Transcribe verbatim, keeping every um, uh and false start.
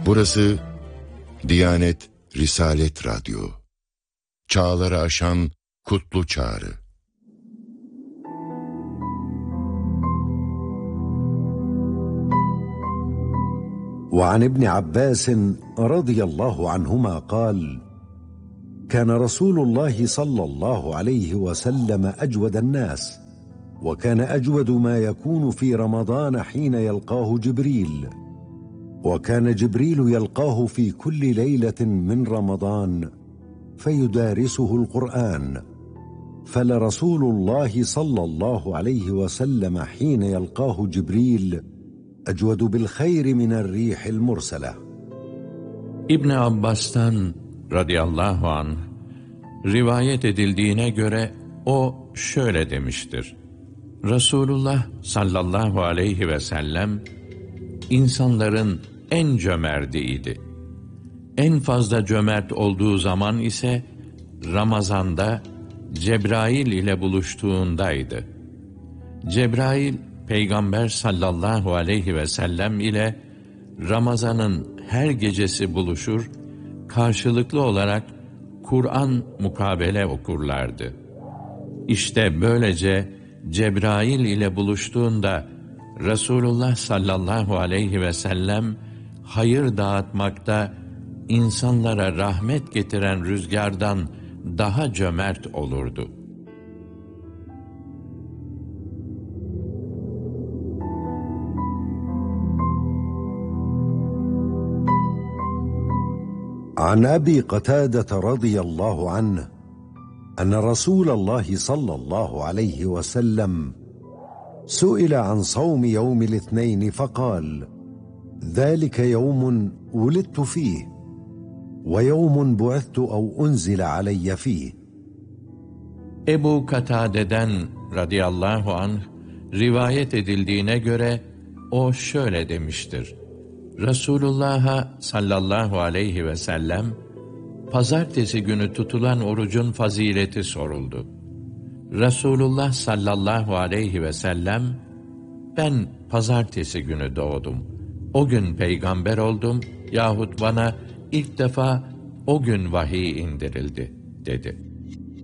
Burası Diyanet Risalet Radyo. Çağları aşan kutlu çağrı. وعن ابن عباس رضي الله عنهما قال: كان رسول الله صلى الله عليه وسلم أجود الناس، وكان أجود ما يكون في رمضان حين يلقاه جبريل، وكان جبريل يلقاه في كل ليلة من رمضان فيدارسه القرآن، فلرسول الله صلى الله عليه وسلم حين يلقاه جبريل أجود بالخير من الريح المرسلة. İbn Abbas'tan radıyallahu anh rivayet edildiğine göre o şöyle demiştir: Resulullah sallallahu aleyhi ve sellem insanların en cömertiydi. En fazla cömert olduğu zaman ise Ramazan'da Cebrail ile buluştuğundaydı. Cebrail Peygamber sallallahu aleyhi ve sellem ile Ramazan'ın her gecesi buluşur, karşılıklı olarak Kur'an mukabele okurlardı. İşte böylece Cebrail ile buluştuğunda Resulullah sallallahu aleyhi ve sellem hayır dağıtmakta insanlara rahmet getiren rüzgardan daha cömert olurdu. عن أبي قتادة رضي الله عنه أن رسول الله صلى الله عليه وسلم سئل عن صوم يوم الاثنين فقال: ذلك يوم ولدت فيه ويوم بعثت أو أنزل علي فيه. Ebu Katade'den radıyallahu anh rivayet edildiğine göre o şöyle demiştir: Resulullah'a sallallahu aleyhi ve sellem pazartesi günü tutulan orucun fazileti soruldu. Resulullah sallallahu aleyhi ve sellem ben pazartesi günü doğdum, o gün peygamber oldum yahut bana ilk defa o gün vahiy indirildi dedi.